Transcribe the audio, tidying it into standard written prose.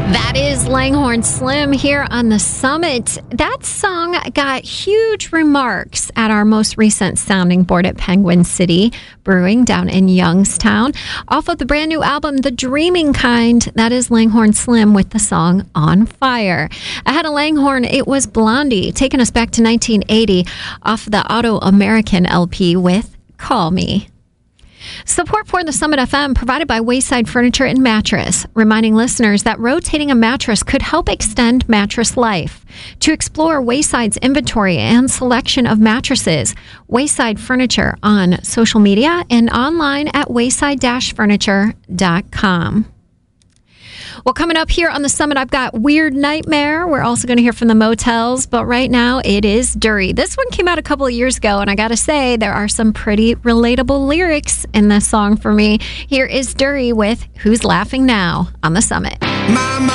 That is Langhorne Slim here on the Summit. That song got huge remarks at our most recent sounding board at Penguin City Brewing down in Youngstown. Off of the brand new album, The Dreaming Kind, that is Langhorne Slim with the song On Fire. Ahead of Langhorne, it was Blondie, taking us back to 1980 off the Auto American LP with Call Me. Support for the Summit FM provided by Wayside Furniture and Mattress, reminding listeners that rotating a mattress could help extend mattress life. To explore Wayside's inventory and selection of mattresses, Wayside Furniture on social media and online at wayside-furniture.com. Well, coming up here on the Summit, I've got Weird Nightmare. We're also going to hear from the Motels, but right now it is Dury. This one came out a couple of years ago, and I got to say, there are some pretty relatable lyrics in this song for me. Here is Dury with Who's Laughing Now on the Summit. My